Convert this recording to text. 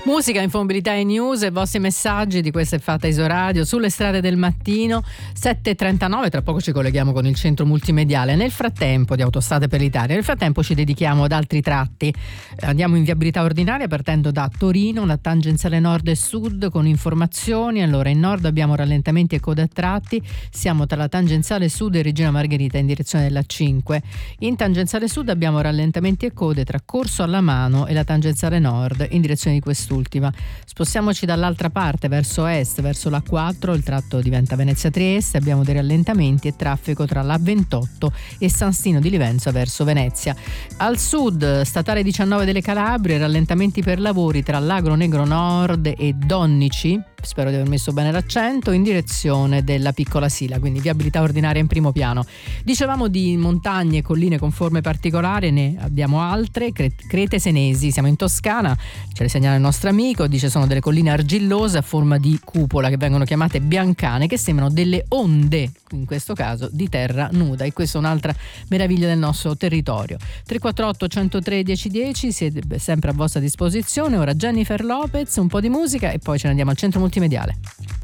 Musica, infomobilità e news e vostri messaggi di questa è fatta Isoradio sulle strade del mattino 7:39. Tra poco ci colleghiamo con il centro multimediale. Nel frattempo di Autostrade per l'Italia, nel frattempo ci dedichiamo ad altri tratti. Andiamo in viabilità ordinaria partendo da Torino, la tangenziale nord e sud con informazioni. Allora, in nord abbiamo rallentamenti e code a tratti, siamo tra la tangenziale sud e Regina Margherita in direzione della 5. In tangenziale sud abbiamo rallentamenti e code tra Corso alla Mano e la tangenziale nord in direzione di quest'ultima. Spostiamoci dall'altra parte verso est, verso la 4, il tratto diventa Venezia-Trieste, abbiamo dei rallentamenti e traffico tra la 28 e San Stino di Livenza verso Venezia. Al sud, statale 19 delle Calabrie, rallentamenti per lavori tra l'Agro Negro Nord e Donnici, spero di aver messo bene l'accento, in direzione della Piccola Sila, quindi viabilità ordinaria in primo piano. Dicevamo di montagne e colline con forme particolari, ne abbiamo altre, Crete Senesi, siamo in Toscana, ce le segnala il nostro amico, dice sono delle colline argillose a forma di cupola che vengono chiamate biancane, che sembrano delle onde, in questo caso di terra nuda, e questa è un'altra meraviglia del nostro territorio. 348 103 1010, siete sempre a vostra disposizione. Ora Jennifer Lopez, un po' di musica e poi ce ne andiamo al centro multimediale.